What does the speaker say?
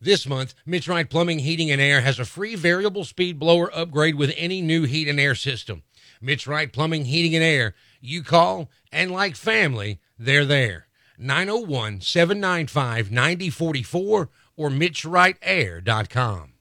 This month, Mitch Wright Plumbing, Heating, and Air has a free variable speed blower upgrade with any new heat and air system. Mitch Wright Plumbing, Heating, and Air. You call, and like family, they're there. 901-795-9044 or MitchWrightAir.com.